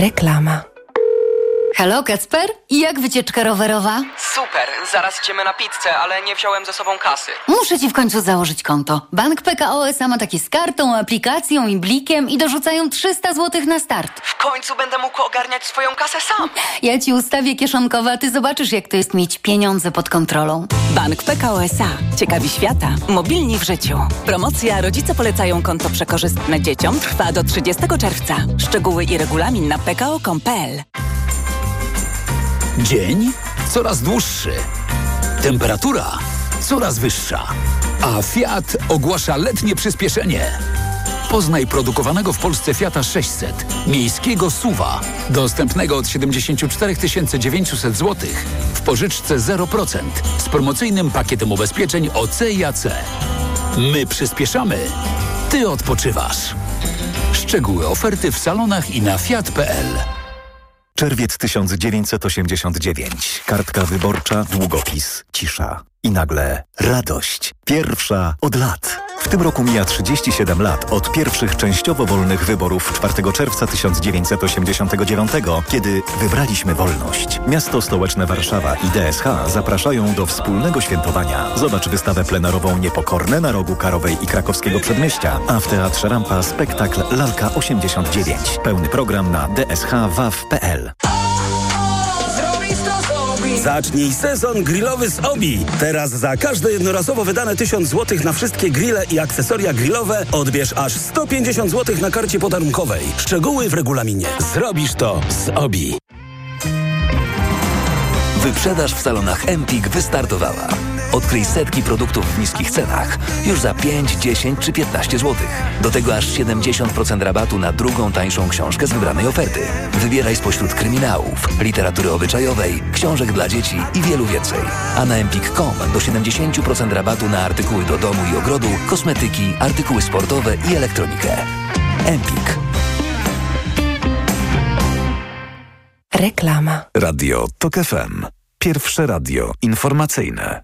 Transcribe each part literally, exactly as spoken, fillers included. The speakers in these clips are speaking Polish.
Reklama. Halo, Kacper? Jak wycieczka rowerowa? Super, zaraz idziemy na pizzę, ale nie wziąłem ze sobą kasy. Muszę ci w końcu założyć konto. Bank P K O S A ma takie z kartą, aplikacją i blikiem i dorzucają trzysta złotych na start. W końcu będę mógł ogarniać swoją kasę sam. Ja ci ustawię kieszonkowe, a ty zobaczysz, jak to jest mieć pieniądze pod kontrolą. Bank P K O S A. Ciekawi świata. Mobilni w życiu. Promocja Rodzice polecają konto przekorzystne dzieciom trwa do trzydziestego czerwca. Szczegóły i regulamin na p k o kropka com kropka p l. Dzień coraz dłuższy. Temperatura coraz wyższa. A Fiat ogłasza letnie przyspieszenie. Poznaj produkowanego w Polsce Fiata sześćset, miejskiego SUV-a, dostępnego od siedemdziesiąt cztery tysiące dziewięćset złotych w pożyczce zero procent z promocyjnym pakietem ubezpieczeń O C i A C. My przyspieszamy, ty odpoczywasz. Szczegóły oferty w salonach i na fiat kropka p l. Czerwiec tysiąc dziewięćset osiemdziesiąt dziewięć. Kartka wyborcza, długopis, cisza. I nagle radość. Pierwsza od lat. W tym roku mija trzydzieści siedem lat od pierwszych częściowo wolnych wyborów czwartego czerwca tysiąc dziewięćset osiemdziesiątego dziewiątego, kiedy wybraliśmy wolność. Miasto stołeczne Warszawa i D S H zapraszają do wspólnego świętowania. Zobacz wystawę plenarową Niepokorne na rogu Karowej i Krakowskiego Przedmieścia, a w Teatrze Rampa spektakl Lalka osiemdziesiąt dziewięć. Pełny program na d s h waw kropka p l. Zacznij sezon grillowy z Obi. Teraz za każde jednorazowo wydane tysiąc złotych na wszystkie grille i akcesoria grillowe odbierz aż sto pięćdziesiąt złotych na karcie podarunkowej. Szczegóły w regulaminie. Zrobisz to z Obi. Wyprzedaż w salonach Empik wystartowała. Odkryj setki produktów w niskich cenach już za pięć, dziesięć czy piętnaście złotych. Do tego aż siedemdziesiąt procent rabatu na drugą tańszą książkę z wybranej oferty. Wybieraj spośród kryminałów, literatury obyczajowej, książek dla dzieci i wielu więcej. A na empik kropka com do siedemdziesiąt procent rabatu na artykuły do domu i ogrodu, kosmetyki, artykuły sportowe i elektronikę. Empik. Reklama. Radio Tok F M. Pierwsze radio informacyjne.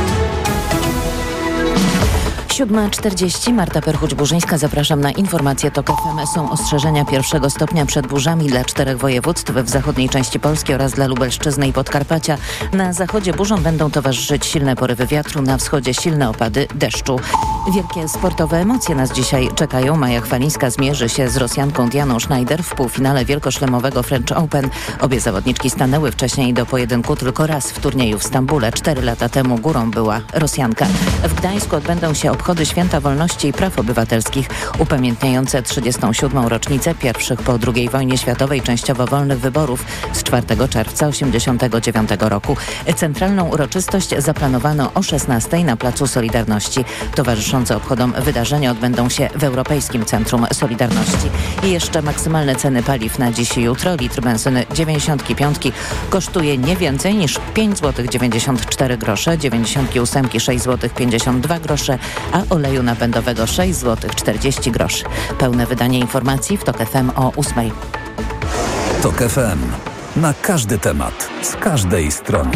siódma czterdzieści. Marta Perchuć-Burzyńska. Zapraszam na informacje Tok F M. Są ostrzeżenia pierwszego stopnia przed burzami dla czterech województw w zachodniej części Polski oraz dla Lubelszczyzny i Podkarpacia. Na zachodzie burzom będą towarzyszyć silne porywy wiatru, na wschodzie silne opady deszczu. Wielkie sportowe emocje nas dzisiaj czekają. Maja Chwalińska zmierzy się z Rosjanką Dianą Schneider w półfinale wielkoszlemowego French Open. Obie zawodniczki stanęły wcześniej do pojedynku tylko raz w turnieju w Stambule. Cztery lata temu górą była Rosjanka. W Gdańsku odbędą się obchody Święta Wolności i Praw Obywatelskich upamiętniające trzydziestą siódmą rocznicę pierwszych po drugiej wojnie światowej częściowo wolnych wyborów z czwartego czerwca osiemdziesiątego dziewiątego roku. Centralną uroczystość zaplanowano o szesnastej na Placu Solidarności. Towarzyszące obchodom wydarzenia odbędą się w Europejskim Centrum Solidarności. I jeszcze maksymalne ceny paliw na dziś i jutro. Litr benzyny dziewięćdziesiątki piątki kosztuje nie więcej niż pięć złotych dziewięćdziesiąt cztery grosze, dziewięćdziesiątki ósemki sześć złotych pięćdziesiąt dwa grosze, a oleju napędowego sześć złotych czterdzieści groszy. Pełne wydanie informacji w Tok F M o ósmej. Tok F M. Na każdy temat, z każdej strony.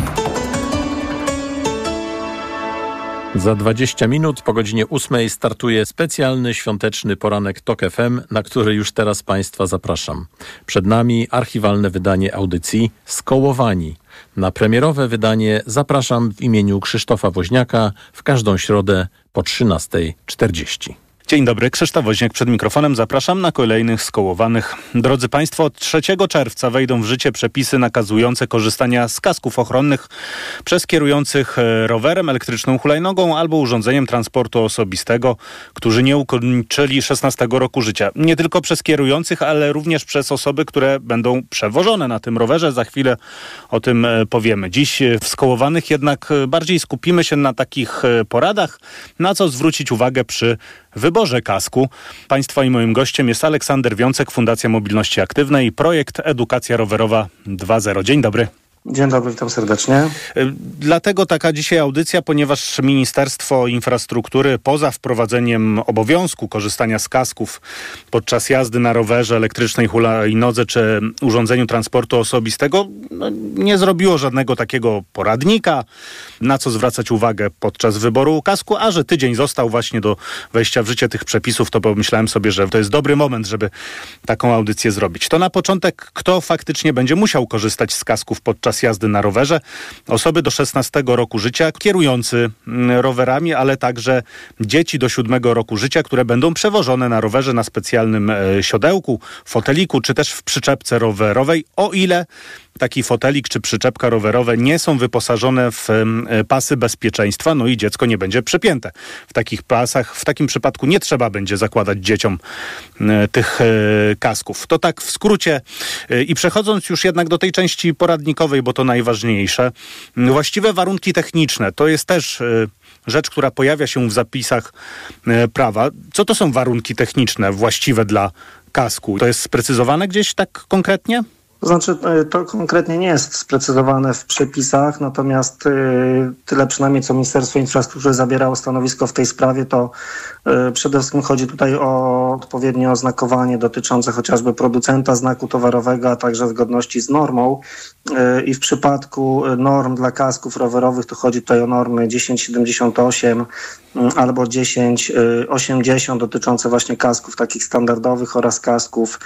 Za dwadzieścia minut po godzinie ósmej startuje specjalny świąteczny poranek Tok F M, na który już teraz Państwa zapraszam. Przed nami archiwalne wydanie audycji Skołowani. Na premierowe wydanie zapraszam w imieniu Krzysztofa Woźniaka w każdą środę po trzynastej czterdzieści. Dzień dobry, Krzysztof Woźniak przed mikrofonem. Zapraszam na kolejnych Skołowanych. Drodzy Państwo, od trzeciego czerwca wejdą w życie przepisy nakazujące korzystania z kasków ochronnych przez kierujących rowerem, elektryczną hulajnogą albo urządzeniem transportu osobistego, którzy nie ukończyli szesnastego roku życia. Nie tylko przez kierujących, ale również przez osoby, które będą przewożone na tym rowerze. Za chwilę o tym powiemy. Dziś w Skołowanych jednak bardziej skupimy się na takich poradach, na co zwrócić uwagę przy wyborze kasku. Państwa i moim gościem jest Aleksander Wiącek, Fundacja Mobilności Aktywnej i projekt Edukacja Rowerowa dwa zero. Dzień dobry. Dzień dobry, witam serdecznie. Dlatego taka dzisiaj audycja, ponieważ Ministerstwo Infrastruktury poza wprowadzeniem obowiązku korzystania z kasków podczas jazdy na rowerze, elektrycznej hulajnodze czy urządzeniu transportu osobistego no, nie zrobiło żadnego takiego poradnika, na co zwracać uwagę podczas wyboru kasku, a że tydzień został właśnie do wejścia w życie tych przepisów, to pomyślałem sobie, że to jest dobry moment, żeby taką audycję zrobić. To na początek, kto faktycznie będzie musiał korzystać z kasków podczas jazdy na rowerze? Osoby do szesnastego roku życia, kierujący rowerami, ale także dzieci do siódmego roku życia, które będą przewożone na rowerze na specjalnym siodełku, foteliku, czy też w przyczepce rowerowej, o ile taki fotelik czy przyczepka rowerowe nie są wyposażone w pasy bezpieczeństwa, no i dziecko nie będzie przepięte. W takich pasach, w takim przypadku nie trzeba będzie zakładać dzieciom tych kasków. To tak w skrócie. I przechodząc już jednak do tej części poradnikowej, bo to najważniejsze, właściwe warunki techniczne, to jest też rzecz, która pojawia się w zapisach prawa. Co to są warunki techniczne właściwe dla kasku? To jest sprecyzowane gdzieś tak konkretnie? To znaczy, to konkretnie nie jest sprecyzowane w przepisach, natomiast tyle przynajmniej, co Ministerstwo Infrastruktury zabierało stanowisko w tej sprawie, to przede wszystkim chodzi tutaj o odpowiednie oznakowanie dotyczące chociażby producenta znaku towarowego, a także zgodności z normą. I w przypadku norm dla kasków rowerowych to chodzi tutaj o normy dziesięć siedemdziesiąt osiem albo dziesięć osiemdziesiąt dotyczące właśnie kasków takich standardowych oraz kasków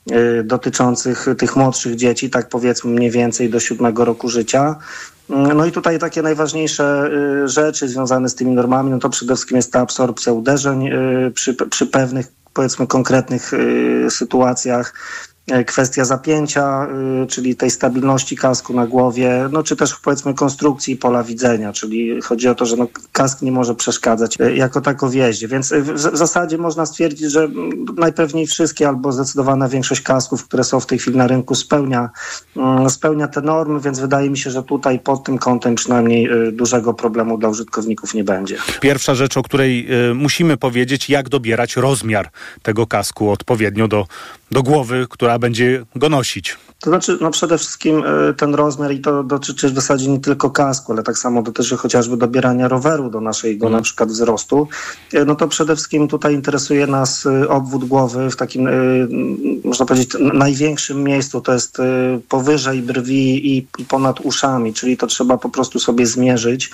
dotyczących tych młodszych dzieci, tak powiedzmy mniej więcej do siódmego roku życia. No i tutaj takie najważniejsze rzeczy związane z tymi normami, no to przede wszystkim jest ta absorpcja uderzeń przy, przy pewnych, powiedzmy, konkretnych sytuacjach. Kwestia zapięcia, czyli tej stabilności kasku na głowie, no czy też powiedzmy konstrukcji pola widzenia, czyli chodzi o to, że no, kask nie może przeszkadzać jako tako w jeździe, więc w, w zasadzie można stwierdzić, że najpewniej wszystkie albo zdecydowana większość kasków, które są w tej chwili na rynku spełnia, spełnia te normy, więc wydaje mi się, że tutaj pod tym kątem przynajmniej dużego problemu dla użytkowników nie będzie. Pierwsza rzecz, o której musimy powiedzieć, jak dobierać rozmiar tego kasku odpowiednio do, do głowy, która będzie go nosić. To znaczy, no przede wszystkim ten rozmiar i to dotyczy w zasadzie nie tylko kasku, ale tak samo dotyczy chociażby dobierania roweru do naszego mm. na przykład wzrostu. No to przede wszystkim tutaj interesuje nas obwód głowy w takim, można powiedzieć, największym miejscu, to jest powyżej brwi i ponad uszami, czyli to trzeba po prostu sobie zmierzyć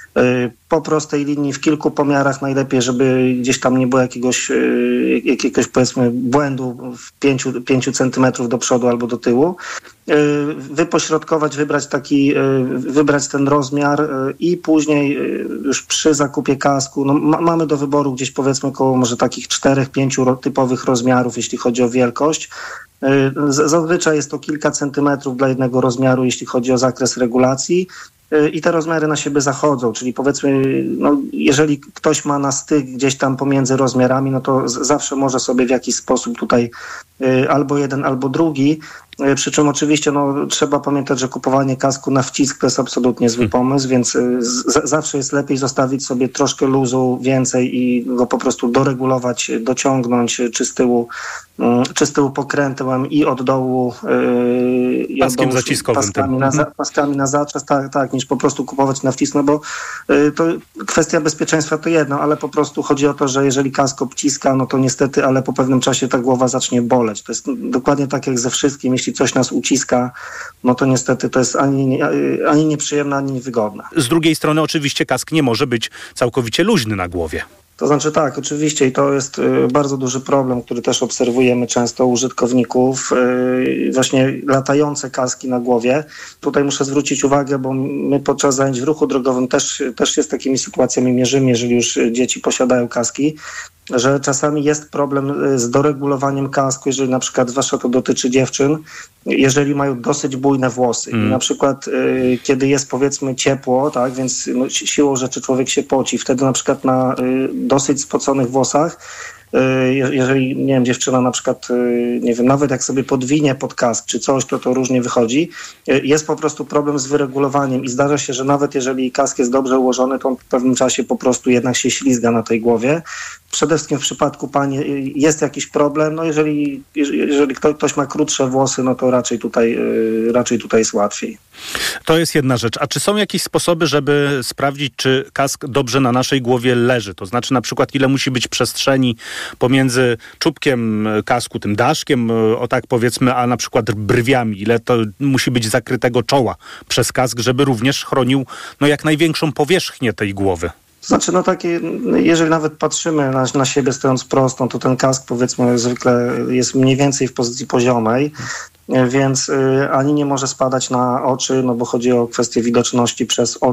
po prostej linii w kilku pomiarach, najlepiej, żeby gdzieś tam nie było jakiegoś, jakiegoś powiedzmy błędu w pięciu, pięciu centymetrów do przodu albo do tyłu. Wypośrodkować, wybrać taki, wybrać ten rozmiar i później już przy zakupie kasku, no ma, mamy do wyboru gdzieś powiedzmy około może takich czterech, pięciu typowych rozmiarów, jeśli chodzi o wielkość. Zazwyczaj jest to kilka centymetrów dla jednego rozmiaru, jeśli chodzi o zakres regulacji. I te rozmiary na siebie zachodzą, czyli powiedzmy, no, jeżeli ktoś ma na styk gdzieś tam pomiędzy rozmiarami, no to z- zawsze może sobie w jakiś sposób tutaj y, albo jeden, albo drugi. Y, przy czym oczywiście no, trzeba pamiętać, że kupowanie kasku na wcisk to jest absolutnie zły pomysł, więc y, z- zawsze jest lepiej zostawić sobie troszkę luzu więcej i go po prostu doregulować, dociągnąć, czy z tyłu, y, czy z tyłu pokrętłem i od dołu y, i paskiem od dołu, zaciskowym. paskami na, za- paskami na zaczes, tak, tak, niż po prostu kupować na wcisk, no bo y, to kwestia bezpieczeństwa to jedno, ale po prostu chodzi o to, że jeżeli kask obciska, no to niestety, ale po pewnym czasie ta głowa zacznie boleć. To jest dokładnie tak jak ze wszystkim, jeśli coś nas uciska, no to niestety to jest ani, ani nieprzyjemne, ani niewygodne. Z drugiej strony oczywiście kask nie może być całkowicie luźny na głowie. To znaczy tak, oczywiście i to jest y, bardzo duży problem, który też obserwujemy często u użytkowników, y, właśnie latające kaski na głowie. Tutaj muszę zwrócić uwagę, bo my podczas zajęć w ruchu drogowym też, też się z takimi sytuacjami mierzymy, jeżeli już dzieci posiadają kaski, że czasami jest problem z doregulowaniem kasku, jeżeli na przykład, zwłaszcza to dotyczy dziewczyn, jeżeli mają dosyć bujne włosy. Mm. I na przykład y, kiedy jest powiedzmy ciepło, tak, więc no, siłą rzeczy człowiek się poci, wtedy na przykład na y, dosyć spoconych włosach jeżeli, nie wiem, dziewczyna na przykład, nie wiem, nawet jak sobie podwinie pod kask czy coś, to to różnie wychodzi. Jest po prostu problem z wyregulowaniem i zdarza się, że nawet jeżeli kask jest dobrze ułożony, to on w pewnym czasie po prostu jednak się ślizga na tej głowie. Przede wszystkim w przypadku pani jest jakiś problem, no jeżeli, jeżeli ktoś ma krótsze włosy, no to raczej tutaj, raczej tutaj jest łatwiej. To jest jedna rzecz. A czy są jakieś sposoby, żeby sprawdzić, czy kask dobrze na naszej głowie leży? To znaczy na przykład ile musi być przestrzeni pomiędzy czubkiem kasku, tym daszkiem, o tak powiedzmy, a na przykład brwiami. Ile to musi być zakrytego czoła przez kask, żeby również chronił no, jak największą powierzchnię tej głowy? To znaczy, no takie, jeżeli nawet patrzymy na, na siebie stojąc prosto, to ten kask powiedzmy zwykle jest mniej więcej w pozycji poziomej, więc y, ani nie może spadać na oczy, no bo chodzi o kwestię widoczności przez oczy.